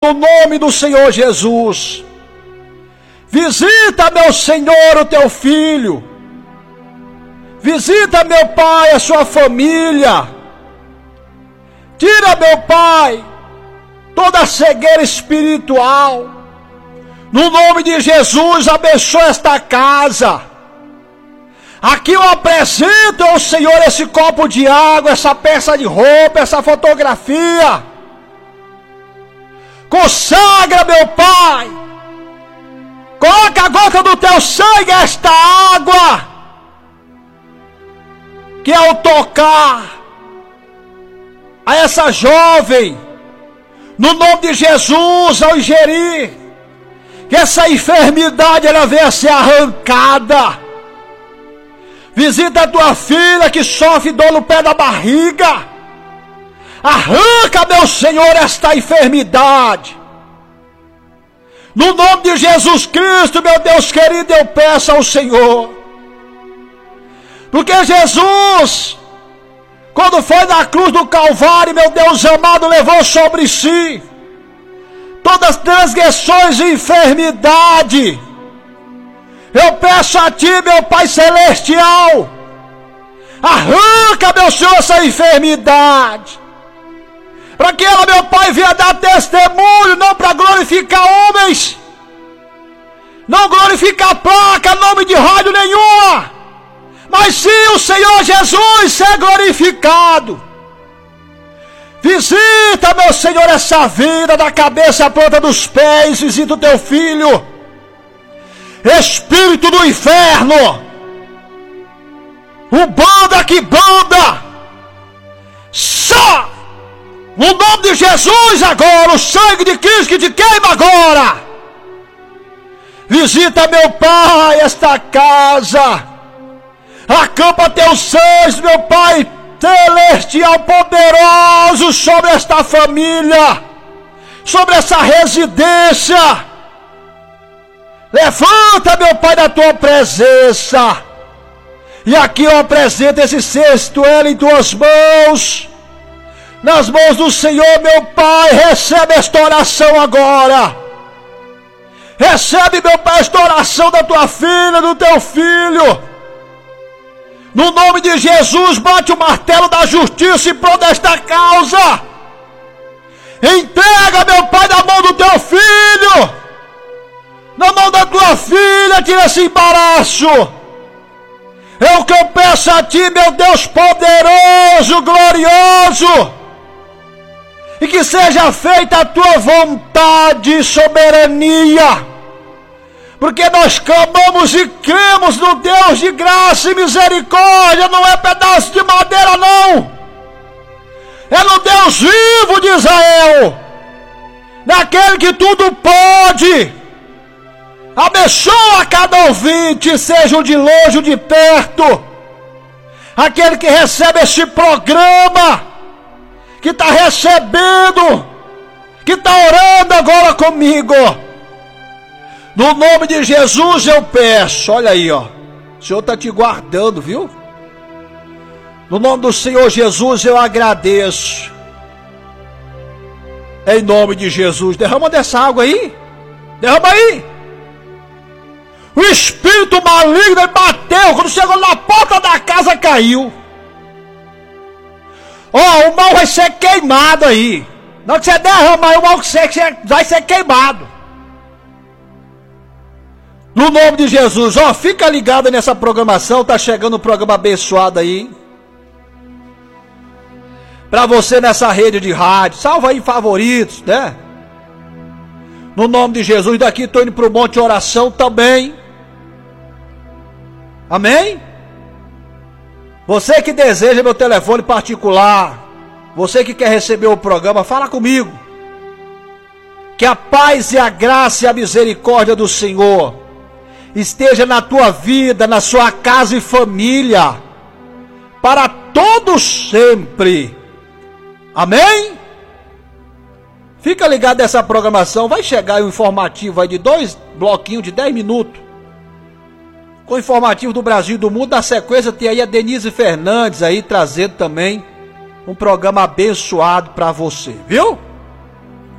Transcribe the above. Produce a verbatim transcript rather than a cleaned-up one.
no nome do Senhor Jesus. Visita, meu Senhor, o teu filho. Visita, meu Pai, a sua família. Tira, meu Pai, toda a cegueira espiritual. No nome de Jesus, abençoa esta casa. Aqui eu apresento ao Senhor esse copo de água, essa peça de roupa, essa fotografia. Consagra, meu Pai. Coloca a gota do teu sangue esta água. Que ao tocar a essa jovem, no nome de Jesus, ao ingerir, que essa enfermidade ela venha a ser arrancada. Visita a tua filha que sofre dor no pé da barriga. Arranca, meu Senhor, esta enfermidade. No nome de Jesus Cristo, meu Deus querido, eu peço ao Senhor. Porque Jesus, quando foi na cruz do Calvário, meu Deus amado, levou sobre si todas as transgressões e enfermidade. Eu peço a Ti, meu Pai Celestial, arranca, meu Senhor, essa enfermidade, para que ela, meu Pai, venha dar testemunho, não para glorificar homens, não glorificar placa, nome de rádio nenhuma, mas sim o Senhor Jesus ser glorificado. Visita, meu Senhor, essa vida da cabeça à planta dos pés. Visita o teu filho. Espírito do inferno, o banda que banda, sai no nome de Jesus agora. O sangue de Cristo que te queima agora. Visita, meu Pai, esta casa. Acampa teus anjos, meu Pai celestial poderoso, sobre esta família, sobre essa residência. Levanta, meu Pai, da tua presença. E aqui eu apresento esse cesto, ela em tuas mãos, nas mãos do Senhor, meu Pai. Recebe esta oração agora. Recebe, meu Pai, esta oração da tua filha, do teu filho. No nome de Jesus, bate o martelo da justiça em prol desta causa. Entrega, meu Pai, na mão do teu filho, na mão da tua filha, tira esse embaraço. É o que eu peço a Ti, meu Deus poderoso, glorioso. E que seja feita a Tua vontade e soberania. Porque nós clamamos e cremos no Deus de graça e misericórdia. Não é pedaço de madeira, não. É no Deus vivo de Israel, naquele que tudo pode. Abençoa cada ouvinte, seja de longe ou de perto, aquele que recebe este programa, que está recebendo, que está orando agora comigo. No nome de Jesus eu peço. Olha aí, ó, o Senhor está te guardando, viu? No nome do Senhor Jesus eu agradeço. Em nome de Jesus, derrama dessa água aí. Derrama aí. O espírito maligno bateu, quando chegou na porta da casa caiu. Ó, oh, o mal vai ser queimado aí. Na hora que você derramar, o mal vai ser queimado. No nome de Jesus, ó, oh, fica ligado nessa programação, tá chegando um programa abençoado aí. Pra você nessa rede de rádio, salva aí favoritos, né? No nome de Jesus, daqui tô indo pro Monte de Oração também. Amém? Você que deseja meu telefone particular, você que quer receber o programa, fala comigo. Que a paz e a graça e a misericórdia do Senhor esteja na tua vida, na sua casa e família, para todos sempre. Amém? Fica ligado nessa programação, vai chegar um informativo aí de dois bloquinhos de dez minutos, com informativo do Brasil e do mundo. Na sequência tem aí a Denise Fernandes aí trazendo também um programa abençoado para você, viu?